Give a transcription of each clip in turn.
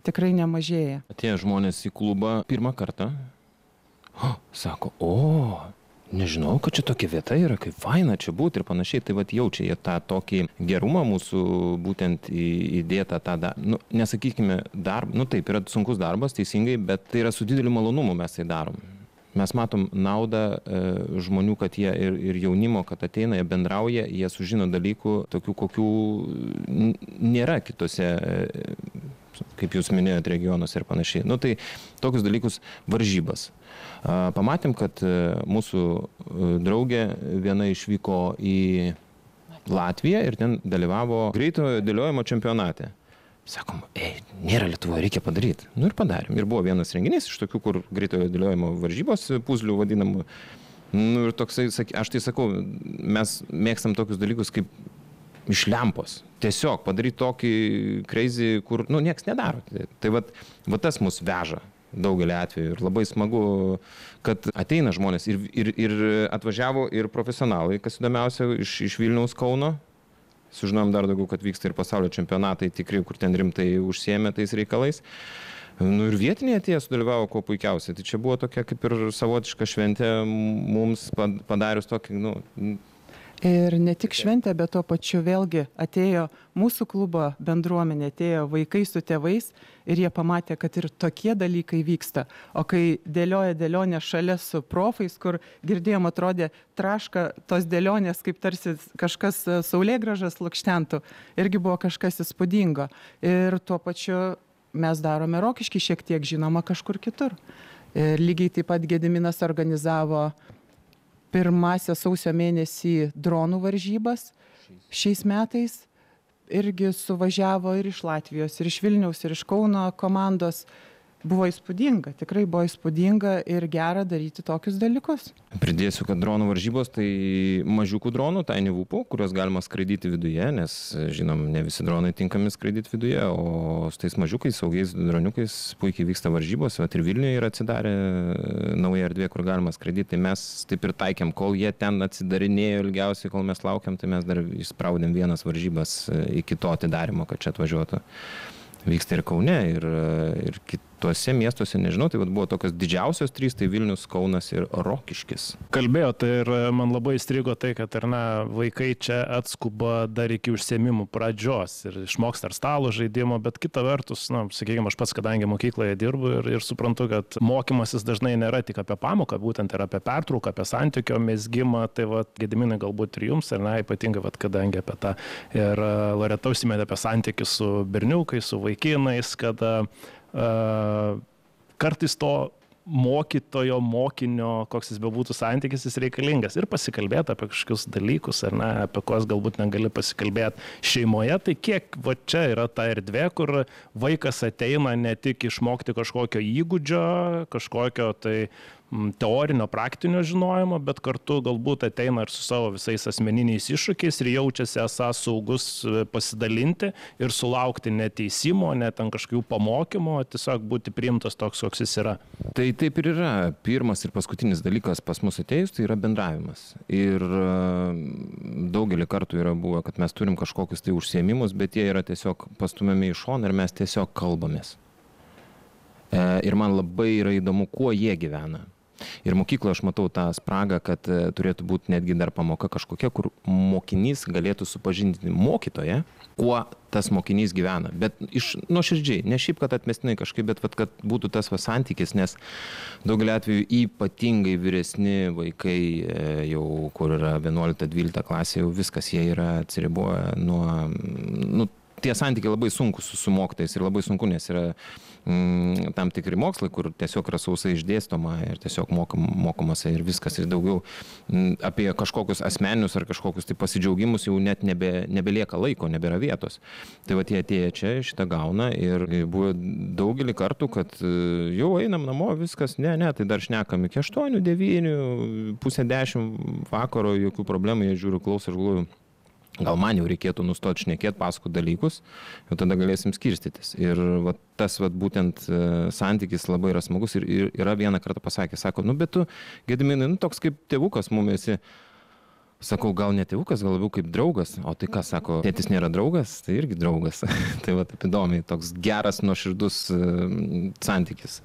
tikrai nemažėja. Atėjo žmonės į klubą pirmą kartą, sako, nežinau, kad čia tokia vieta yra, kaip faina čia būti ir panašiai, tai vat jaučia jie tą tokį gerumą mūsų būtent įdėtą tą, nesakykime, taip, yra sunkus darbas, teisingai, bet tai yra su dideliu malonumu mes tai darom. Mes matom naudą žmonių, kad jie ir jaunimo, kad ateina, jie bendrauja, jie sužino dalykų, tokių, kokių nėra kitose, kaip jūs minėjote, regionuose ir panašiai. Tai tokius dalykus varžybas. Pamatėm, kad mūsų draugė viena išvyko į Latviją ir ten dalyvavo greitojo dėliojimo čempionate. Sakom, nėra Lietuvoje, reikia padaryti. Ir padarėm. Ir buvo vienas renginys iš tokių, kur greitojo dėliojimo varžybos, puzlių vadinamų. Ir toksai, aš tai sakau, mes mėgstam tokius dalykus kaip iš lempos. Tiesiog padaryti tokį crazy, kur, nieks nedaro. Tai vat tas mus veža daugelį atvejų. Ir labai smagu, kad ateina žmonės ir atvažiavo ir profesionalai, kas įdomiausia, iš Vilniaus, Kauno. Sužinom dar daugiau, kad vyksta ir pasaulio čempionatai tikrai, kur ten rimtai užsiėmė tais reikalais. Ir vietiniai atėję sudalyvavo kuo puikiausiai. Tai čia buvo tokia kaip ir savotiška šventė mums padarius tokį, Ir ne tik šventė, bet tuo pačiu vėlgi atėjo mūsų klubo bendruomenė, atėjo vaikai su tėvais ir jie pamatė, kad ir tokie dalykai vyksta. O kai dėlioja dėlionę šalia su profais, kur girdėjom atrodė traška tos dėlionės, kaip tarsi kažkas saulėgražas lukštentų, irgi buvo kažkas įspūdingo. Ir tuo pačiu mes darome Rokiškį šiek tiek žinoma kažkur kitur. Ir lygiai taip pat Gediminas organizavo pirmąsias sausio mėnesį dronų varžybas šiais metais. Irgi suvažiavo ir iš Latvijos, ir iš Vilniaus, ir iš Kauno komandos. Buvo įspūdinga, tikrai buvo įspūdinga ir gera daryti tokius dalykus. Pridėsiu, kad dronų varžybos tai mažiukų dronų, tiny whoopų, kuriuos galima skraidyti viduje, nes, žinom, ne visi dronai tinkami skraidyti viduje, o su tais mažiukais, saugiais droniukais puikiai vyksta varžybos, ir Vilniuje yra atsidarę nauja erdvė, kur galima skraidyti, tai mes taip ir taikėm, kol jie ten atsidarinėjo ilgiausiai, kol mes laukiam, tai mes dar išspraudėm vienas varžybas iki to atidarimo, kad čia atvažiuotų. Vyksta ir Kaune, ir kituose miestuose, nežinau, tai buvo tokios didžiausios trys, tai Vilnius, Kaunas ir Rokiškis. Kalbėjote ir man labai įstrigo tai, kad vaikai čia atskuba dar iki užsiėmimų pradžios ir išmoksta ar stalo žaidimo, bet kita vertus, sakykime, aš pats, kadangi mokykloje dirbu ir suprantu, kad mokymasis dažnai nėra tik apie pamoką, būtent ir apie pertrauką, apie santykio mezgimą, tai Gediminai galbūt ir jums, ypatingai, kadangi apie tą ir Loreta užsiminė apie santykius su berniukais, su vaikinais, kad kartais to mokytojo, mokinio, koks jis bebūtų santykis, jis reikalingas ir pasikalbėti apie kažkokius dalykus, apie kuriuos galbūt negali pasikalbėti šeimoje, tai kiek čia yra ta erdvė, kur vaikas ateina ne tik išmokti kažkokio įgūdžio, kažkokio tai teorinio, praktinio žinojimo, bet kartu galbūt ateina ir su savo visais asmeniniais iššūkiais ir jaučiasi esąs saugus pasidalinti ir sulaukti neteisimo, net ant kažkokių pamokymų, tiesiog būti priimtas toks, koks jis yra. Tai taip ir yra. Pirmas ir paskutinis dalykas pas mus atėjus, tai yra bendravimas. Ir daugelį kartų yra buvę, kad mes turim kažkokius tai užsiėmimus, bet jie yra tiesiog pastumiami į šoną ir mes tiesiog kalbamės. Ir man labai yra įdomu, kuo jie gyvena. Ir mokykloje aš matau tą spragą, kad turėtų būti netgi dar pamoka kažkokia, kur mokinys galėtų supažindinti mokytoją, kuo tas mokinys gyvena. Bet nuoširdžiai, ne šiaip, kad atmestinai kažkaip, bet kad būtų tas santykis, nes daugelį atvejų ypatingai vyresni vaikai, jau kur yra 11-12 klasė, jau viskas, jie yra atsiriboję nuo... Tie santykiai labai sunkus su mokytojais ir labai sunku, nes yra tam tikri mokslai, kur tiesiog yra sausai išdėstoma ir tiesiog mokomasi ir viskas. Ir daugiau apie kažkokius asmeninius ar kažkokius tai pasidžiaugimus jau net nebelieka laiko, nebėra vietos. Tai jie atėję čia, šitą gauna ir buvo daugelį kartų, kad jau einam namo, viskas, ne, tai dar šnekam iki 8, 9, pusę 10 vakaro, jokių problemų, jie žiūriu, klauso ir galvoju, gal man jau reikėtų nustoti šnekėti, pasakoti dalykus, jau tada galėsim skirstytis. Ir tas būtent santykis labai yra smagus ir yra vieną kartą pasakė, sako, bet tu, Gediminai, toks kaip tėvukas mum esi, Sakau, gal ne tėvukas, gal labiau kaip draugas. O tai ką sako, tėtis nėra draugas, tai irgi draugas. Tai va, taip įdomiai, toks geras, nuoširdus santykis.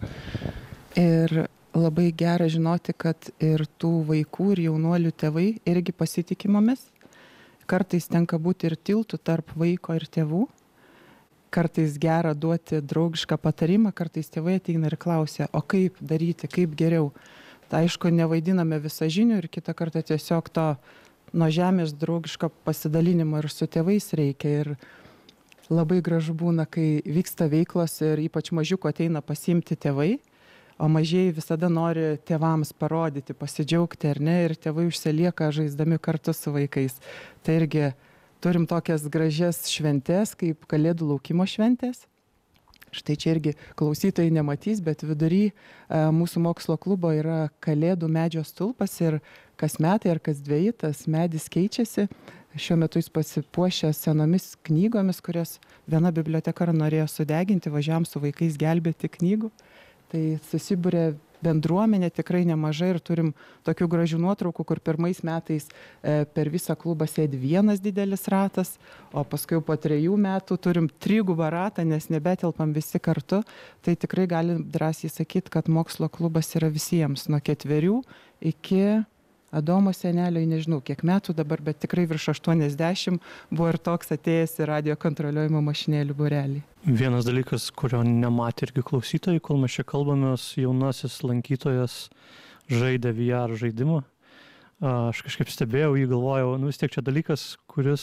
Ir labai gera žinoti, kad ir tų vaikų ir jaunuolių tėvai irgi pasitikė mumis. Kartais tenka būti ir tiltų tarp vaiko ir tėvų. Kartais gera duoti draugišką patarimą, kartais tėvai ateina ir klausia, o kaip daryti, kaip geriau. Tai aišku, nevaidiname visažinių ir kitą kartą tiesiog to nuo žemės draugiško pasidalinimo ir su tėvais reikia. Ir labai gražu būna, kai vyksta veiklos ir ypač mažiuko ateina pasiimti tėvai, o mažieji visada nori tėvams parodyti, pasidžiaugti ar ne, ir tėvai užsilieka žaisdami kartu su vaikais. Tai irgi turim tokias gražias šventes, kaip Kalėdų laukimo šventės. Štai čia irgi klausytojai nematys, bet vidury mūsų mokslo klubo yra Kalėdų medžio stulpas ir kas metai ar kas dveji tas medis keičiasi. Šiuo metu jis pasipuošia senomis knygomis, kurias viena biblioteka norėjo sudeginti, važiavom su vaikais gelbėti knygų. Tai susibūrė bendruomenė tikrai nemažai ir turim tokių gražių nuotraukų, kur pirmais metais per visą klubą sėdi vienas didelis ratas, o paskui po 3 metų turim 3 ratą, nes nebetelpam visi kartu. Tai tikrai galim drąsiai sakyti, kad mokslo klubas yra visiems nuo 4 iki Adomo senelio, nežinau kiek metų dabar, bet tikrai virš 80 buvo ir toks atėjęs į radio kontroliuojimo mašinėlių būrelį. Vienas dalykas, kurio nematė irgi klausytojai, kol mes čia kalbamės, jaunasis lankytojas žaidė VR žaidimą. Aš kažkaip stebėjau, jį galvojau, vis tiek čia dalykas, kuris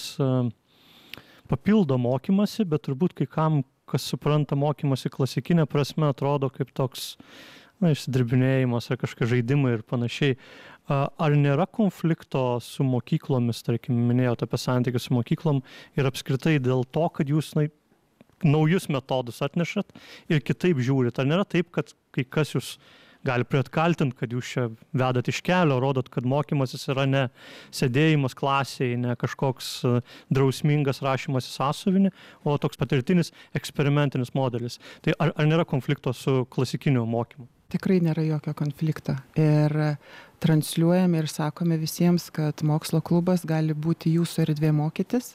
papildo mokymasi, bet turbūt kai kam, kas supranta mokymasi klasikinė prasme, atrodo kaip toks išsidirbinėjimas ar kažkokie žaidimai ir panašiai. Ar nėra konflikto su mokyklomis, tarkim, minėjote apie santykius su mokyklom ir apskritai dėl to, kad jūs naujus metodus atnešat ir kitaip žiūrit? Ar nėra taip, kad kai kas jūs gali priatkaltinti, kad jūs čia vedat iš kelio, rodot, kad mokymasis yra ne sėdėjimas klasėje, ne kažkoks drausmingas rašymas į sąsiuvinį, o toks patirtinis eksperimentinis modelis. Tai ar nėra konflikto su klasikiniu mokymu? Tikrai nėra jokio konflikto. Ir transliuojame ir sakome visiems, kad mokslo klubas gali būti jūsų erdvė mokytis.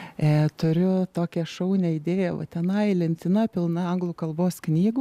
Turiu tokią šaunią idėją, tenai lentyna pilna anglų kalbos knygų.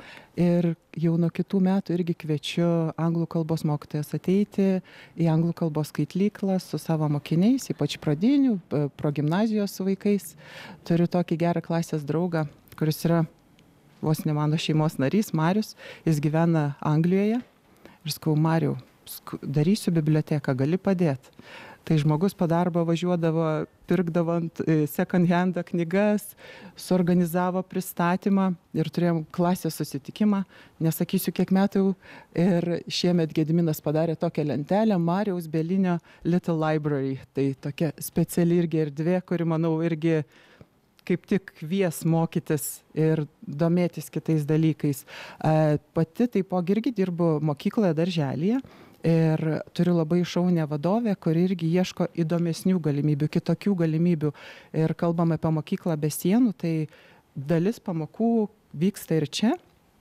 Ir jau nuo kitų metų irgi kviečiu anglų kalbos mokytojas ateiti į anglų kalbos skaitlyklą su savo mokiniais, ypač pradinių, progimnazijos vaikais. Turiu tokį gerą klasės draugą, kuris yra vos ne mano šeimos narys, Marius. Jis gyvena Anglijoje. Ir sakau, Mariau, darysiu biblioteką, gali padėti. Tai žmogus po darbo važiuodavo, pirkdavo second hand knygas, suorganizavo pristatymą ir turėjom klasės susitikimą. Nesakysiu, kiek metų. Ir šiemet Gediminas padarė tokią lentelę Mariaus Bielinio Little Library. Tai tokia speciali irgi erdvė, kuri, manau, irgi kaip tik kvies mokytis ir domėtis kitais dalykais. Pati taipogi irgi dirbu mokykloje, darželyje. Ir turiu labai šaunę vadovę, kuri irgi ieško įdomesnių galimybių, kitokių galimybių. Ir kalbame apie mokyklą be sienų, tai dalis pamokų vyksta ir čia.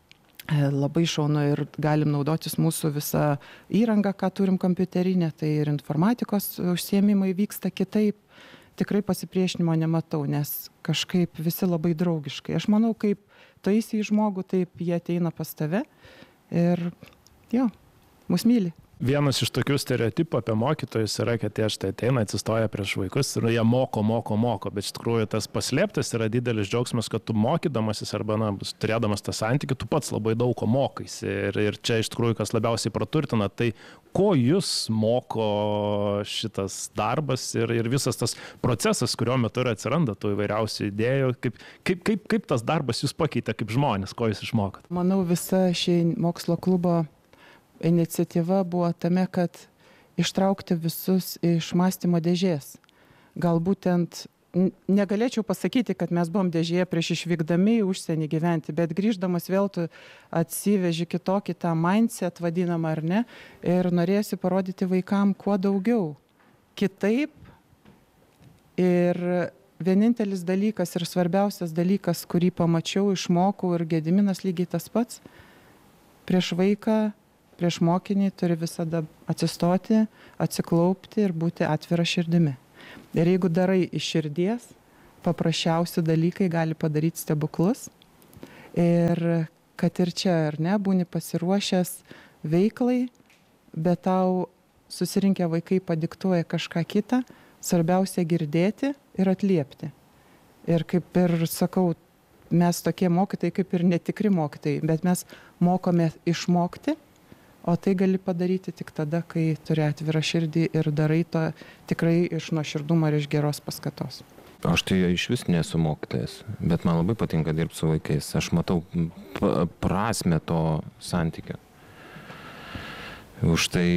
Labai šaunu ir galim naudotis mūsų visą įrangą, ką turim kompiuterinę, tai ir informatikos užsiėmimai vyksta kitaip. Tikrai pasipriešinimo nematau, nes kažkaip visi labai draugiškai. Aš manau, kaip tu eisi į žmogų, taip jie ateina pas tave ir mus myli. Vienas iš tokių stereotipų apie mokytojus yra, kad jie štai ateina, atsistoja prieš vaikus ir jie moko, bet iš tikrųjų tas paslėptas yra didelis džiaugsmas, kad tu mokydamasis arba turėdamas tą santykį, tu pats labai daug ko mokaisi ir čia iš tikrųjų kas labiausiai praturtina, tai ko jūs moko šitas darbas ir visas tas procesas, kurio metu ir atsiranda tų įvairiausių idėjų, kaip tas darbas jūs pakeitė kaip žmonės, ko jūs išmokot? Manau, visa ši mokslo klubo iniciatyva buvo tame, kad ištraukti visus iš mąstymo dėžės. Gal būtent negalėčiau pasakyti, kad mes buvom dėžėje prieš išvykdami į užsienį gyventi, bet grįždamas vėl tu atsiveži kitokį tą mindset vadinamą, ar ne, ir norėsi parodyti vaikam kuo daugiau. Kitaip ir vienintelis dalykas ir svarbiausias dalykas, kurį pamačiau, išmokau ir Gediminas lygiai tas pats, prieš vaiką prieš mokinį turi visada atsistoti, atsiklaupti ir būti atvira širdimi. Ir jeigu darai iš širdies, paprasčiausi dalykai gali padaryti stebuklus. Ir kad ir čia, ar ne, būni pasiruošęs veiklai, bet tau susirinkę vaikai padiktuoja kažką kitą, svarbiausia girdėti ir atliepti. Ir kaip ir sakau, mes tokie mokytojai kaip ir netikri mokytojai, bet mes mokome išmokti, o tai gali padaryti tik tada, kai turi atvirą širdį ir darai to tikrai iš nuoširdumo ir iš geros paskatos. Aš tai iš vis nesu mokytojas, bet man labai patinka dirbti su vaikais. Aš matau prasmę to santykio. Už tai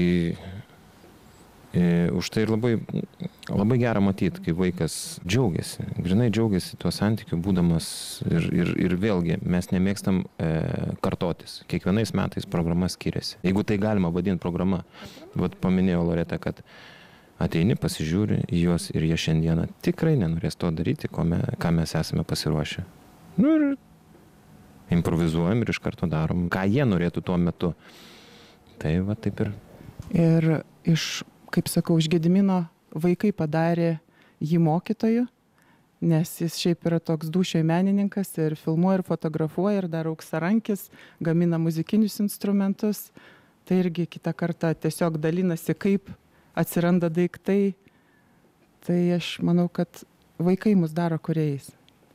ir labai gera matyti, kai vaikas džiaugiasi, grinai džiaugiasi tuo santykiu būdamas ir vėlgi mes nemėgstam kartotis. Kiekvienais metais programa skiriasi. Jeigu tai galima vadinti programa, vat paminėjo Loreta, kad ateini, pasižiūri į juos ir jie šiandieną tikrai nenorės to daryti, ką mes esame pasiruošę. Nu ir improvizuojam ir iš karto darom, ką jie norėtų tuo metu. Tai va taip ir. Ir kaip sakau, iš Gedimino vaikai padarė jį mokytoju, nes jis šiaip yra toks dūšioj menininkas ir filmuoja ir fotografuoja ir dar auksarankis, gamina muzikinius instrumentus. Tai irgi kitą kartą tiesiog dalinasi, kaip atsiranda daiktai. Tai aš manau, kad vaikai mus daro kūrėjais.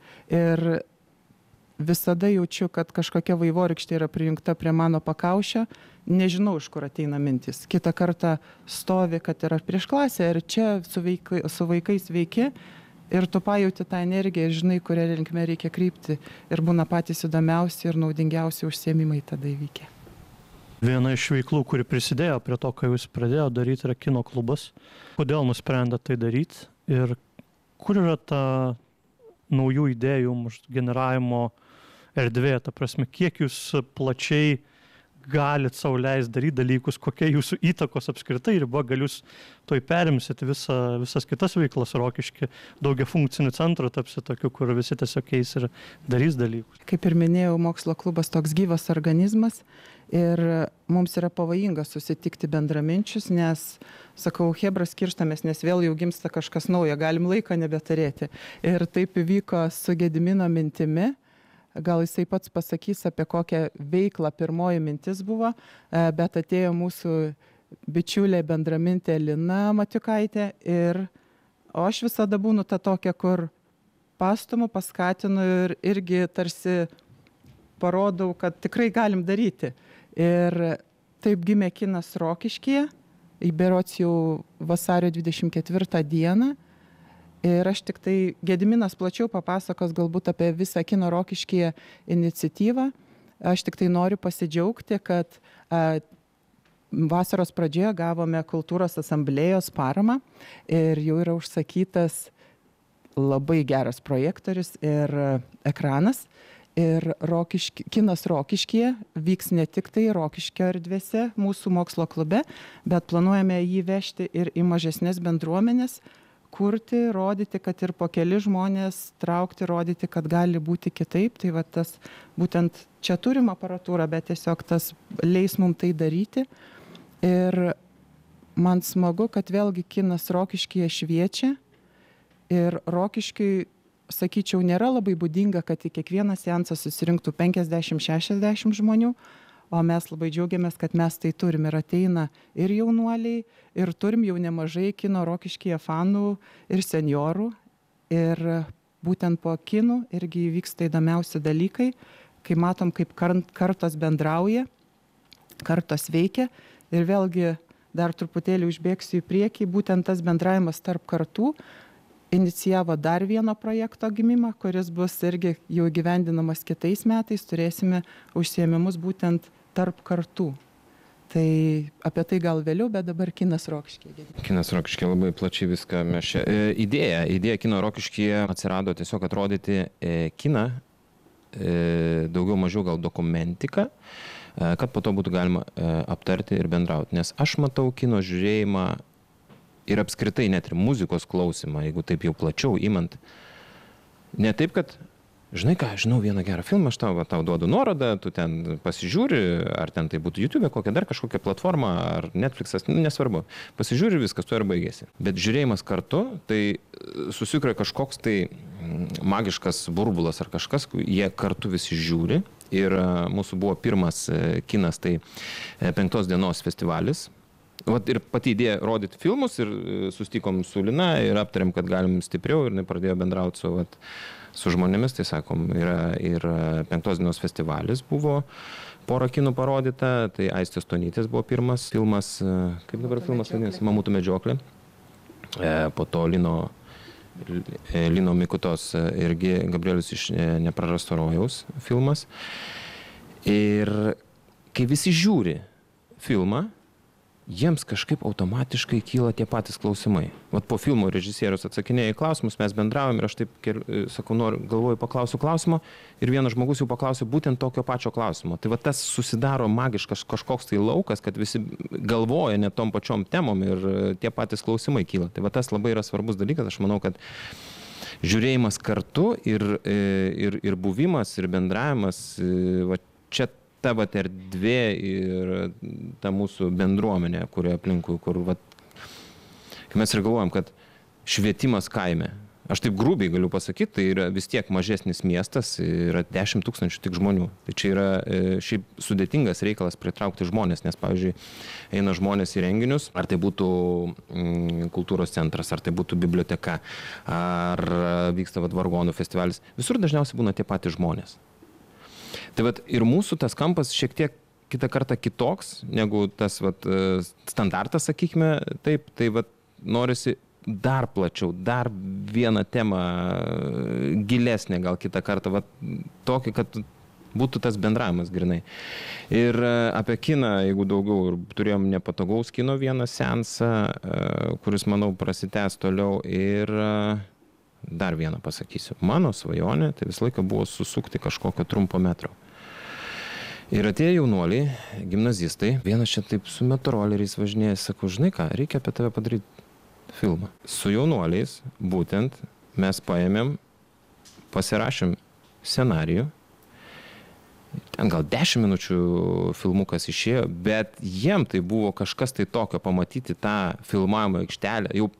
Ir visada jaučiu, kad kažkokia vaivorykštė yra prijungta prie mano pakaušio. Nežinau, iš kur ateina mintis. Kitą kartą stovi, kad yra prieš klasę ir čia su vaikais veiki ir tu pajauti tą energiją ir žinai, kurią linkme reikia krypti. Ir būna patys įdomiausi ir naudingiausi užsiėmimai tada įvykę. Viena iš veiklų, kuri prisidėjo prie to, ką jūs pradėjo daryti, yra kino klubas. Kodėl nusprendė tai daryti ir kur yra ta naujų idėjų generavimo erdvė, ta prasme, kiek jūs plačiai galit sau leist daryti dalykus, kokia jūsų įtakos apskritai riba, gal jūs toj perimsit visas kitas veiklas Rokišky, daugiafunkcinių centrų tapsit tokiu, kur visi tiesiog eis ir darys dalykus. Kaip ir minėjau, mokslo klubas toks gyvas organizmas ir mums yra pavojinga susitikti bendraminčius, nes, sakau, hebra skirstamės, nes vėl jau gimsta kažkas naujo, galim laiką nebeturėti. Ir taip įvyko su Gedimino mintimi. Gal jisai pats pasakys, apie kokią veiklą pirmoji mintis buvo, bet atėjo mūsų bičiulė bendramintė Lina Matiukaitė o aš visada būnu ta tokia, kur pastumu, paskatinu ir irgi tarsi parodau, kad tikrai galim daryti. Ir taip gimė kinas Rokiškyje, berods jau vasario 24 dieną. Ir aš tik tai, Gediminas plačiau papasakos galbūt apie visą kino Rokiškyje iniciatyvą. Aš tik tai noriu pasidžiaugti, kad vasaros pradžioje gavome kultūros asamblėjos paramą ir jau yra užsakytas labai geras projektorius ir ekranas. Ir kinas Rokiškyje vyks ne tik tai Rokiškio erdvėse mūsų mokslo klube, bet planuojame jį vežti ir į mažesnės bendruomenės, kurti, rodyti, kad ir po keli žmonės traukti, rodyti, kad gali būti kitaip. Tai va tas, būtent čia turim aparatūrą, bet tiesiog tas leis mums tai daryti. Ir man smagu, kad vėlgi kinas Rokiškyje šviečia. Ir Rokiškiui, sakyčiau, nėra labai būdinga, kad į kiekvieną seansą susirinktų 50-60 žmonių. O mes labai džiaugiamės, kad mes tai turim ir ateina ir jaunuoliai, ir turim jau nemažai kino Rokiškyje fanų ir seniorų. Ir būtent po kinų irgi vyksta įdomiausi dalykai, kai matom, kaip kartos bendrauja, kartos veikia. Ir vėlgi dar truputėlį užbėgsiu į priekį, būtent tas bendravimas tarp kartų inicijavo dar vieno projekto gimimą, kuris bus irgi jau įgyvendinamas kitais metais. Turėsime užsiėmimus būtent tarp kartų. Tai apie tai gal vėliau, bet dabar kinas Rokiškyje. Kinas Rokiškyje labai plačiai viską mes čia. Idėja kino Rokiškyje atsirado tiesiog atrodyti kiną, daugiau mažiau gal dokumentiką, kad po to būtų galima aptarti ir bendrauti. Nes aš matau kino žiūrėjimą ir apskritai net ir muzikos klausimą, jeigu taip jau plačiau imant. Ne taip, kad žinai ką, žinau vieną gerą filmą, aš tau duodu nuorodą, tu ten pasižiūri, ar ten tai būtų YouTube, kokia dar kažkokia platforma, ar Netflixas, nesvarbu. Pasižiūri, viskas tuo ir baigėsi. Bet žiūrėjimas kartu, tai susikuria kažkoks tai magiškas burbulas ar kažkas, jie kartu visi žiūri. Ir mūsų buvo pirmas kinas, tai 5 dienos festivalis. Vat ir pati idėja rodyti filmus ir sustikom su Lina ir aptarėm, kad galim stipriau ir pradėjo bendrauti su žmonėmis, tai sakom, yra ir 5 dienos festivalis buvo, porą kinų parodyta, tai Aistės Stonytės buvo pirmas filmas, kaip dabar filmas vadinasi, Mamutų medžioklė, po to Lino Mikutos irgi Gabrielius iš Neprarasto rojaus filmas. Ir kai visi žiūri filmą, jiems kažkaip automatiškai kyla tie patys klausimai. Vat po filmo režisierius atsakinėja į klausimus, mes bendravom ir aš taip, sakau, galvoju, paklausiu klausimo ir vienas žmogus jau paklausė būtent tokio pačio klausimo. Tai va tas susidaro magiškas kažkoks tai laukas, kad visi galvoja net tom pačiom temom ir tie patys klausimai kyla. Tai va tas labai yra svarbus dalykas, aš manau, kad žiūrėjimas kartu ir buvimas ir bendravimas, va čia ta vat erdvė ir ta mūsų bendruomenė, kurio aplinkui, kur vat, kai mes ir galvojam, kad švietimas kaime, aš taip grubiai galiu pasakyti, tai yra vis tiek mažesnis miestas, yra 10 000 tik žmonių. Tai čia yra šiaip sudėtingas reikalas pritraukti žmonės, nes, pavyzdžiui, eina žmonės į renginius, ar tai būtų kultūros centras, ar tai būtų biblioteka, ar vyksta vargonų festivalis. Visur dažniausiai būna tie patys žmonės. Tai vat, ir mūsų tas kampas šiek tiek kitą kartą kitoks, negu tas vat, standartas, sakykime, taip, tai vat, norisi dar plačiau, dar vieną temą gilesnę gal kitą kartą, vat, tokį, kad būtų tas bendravimas grinai. Ir apie kiną, jeigu daugiau, ir turėjom nepatogaus kino vieną seansą, kuris, manau, prasitęs toliau ir dar vieną pasakysiu. Mano svajonė, tai visą laiką buvo susukti kažkokio trumpo metro. Ir atėjo jaunuoliai, gimnazistai, vienas čia taip su metroleriais važinėja, sako, žinai ką, reikia apie tave padaryti filmą. Su jaunuoliais būtent mes paėmėm, pasirašėm scenarijų, ten gal 10 minučių filmukas išėjo, bet jiem tai buvo kažkas tai tokio, pamatyti tą filmavimo aikštelę, jau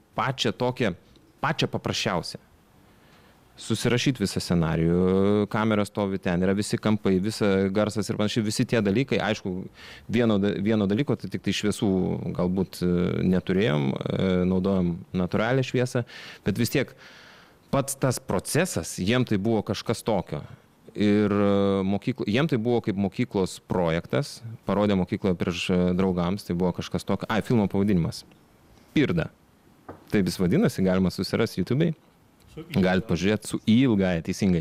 pačią paprasčiausią. Susirašyti visą scenarijų, kamera stovi ten, yra visi kampai, visa garsas ir panašiai, visi tie dalykai, aišku, vieno dalyko, tai tik tai šviesų galbūt neturėjom, naudojom natūralią šviesą, bet vis tiek pats tas procesas, jiem tai buvo kažkas tokio. Ir jiem tai buvo kaip mokyklos projektas, parodė mokykloje prieš draugams, tai buvo kažkas tokio, filmo pavadinimas, Pirda. Tai vis vadinasi, galima susirasti YouTube'ai. Galite pažiūrėti su ilgaja, teisingai.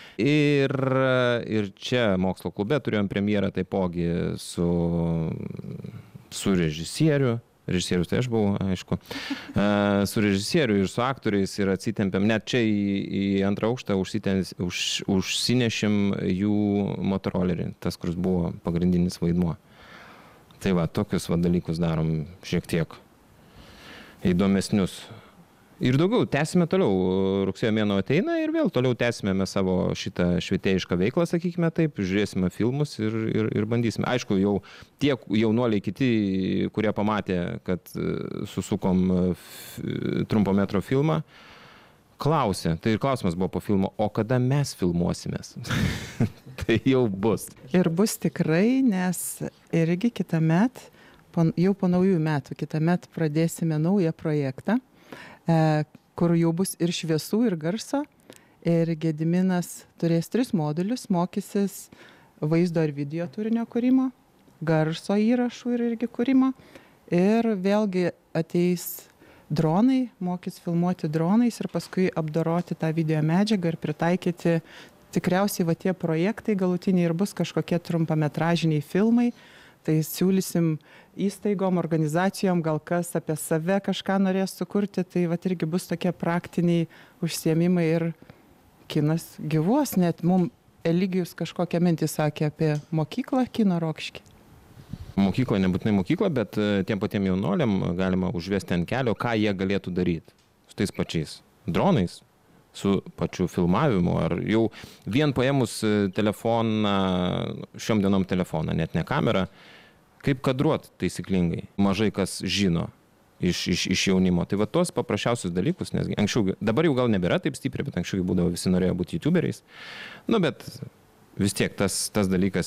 Ir čia mokslo klube turėjom premjerą taipogi su režisieriu. Režisierius tai aš buvau, aišku. Su režisieriu ir su aktoriais ir atsitempėm. Net čia į antrą aukštą užsinešėm jų motorolerį, tas, kuris buvo pagrindinis vaidmuo. Tai va, tokius va dalykus darom šiek tiek įdomesnius. Ir daugiau, tęsime toliau, rugsėjo mėnuo ateina ir vėl toliau tęsime mes savo šitą švietėjišką veiklą, sakykime taip, žiūrėsime filmus ir bandysime. Aišku, jau tie jaunuoliai kiti, kurie pamatė, kad susukom trumpo metro filmą, klausė, tai ir klausimas buvo po filmo, o kada mes filmuosimės? Tai jau bus. Ir bus tikrai, nes irgi kitąmet, jau po naujų metų, kitąmet pradėsime naują projektą, kur jau bus ir šviesų, ir garso. Ir Gediminas turės 3 modulius, mokysis vaizdo ir video turinio kūrimo, garso įrašų ir irgi kūrimo. Ir vėlgi ateis dronai, mokys filmuoti dronais ir paskui apdoroti tą video medžiagą ir pritaikyti. Tikriausiai va tie projektai galutiniai ir bus kažkokie trumpametražiniai filmai. Tai siūlysim įstaigom, organizacijom, gal kas apie save kažką norės sukurti, tai vat irgi bus tokie praktiniai užsiėmimai ir kinas gyvuos. Net mums Eligijus kažkokią mintį sakė apie mokyklą kino Rokišky. Mokykla, nebūtinai mokykla, bet tiem patiem jaunoliam galima užvesti ant kelio, ką jie galėtų daryti su tais pačiais dronais, su pačiu filmavimu, ar jau vien paėmus telefoną, šiom dienom telefoną, net ne kamerą, kaip kadruot taisyklingai, mažai kas žino iš jaunimo. Tai va tos paprasčiausius dalykus, nes anksčiau, dabar jau gal nebėra taip stipriai, bet anksčiau būdavo visi norėjo būti youtuberiais, nu bet vis tiek tas dalykas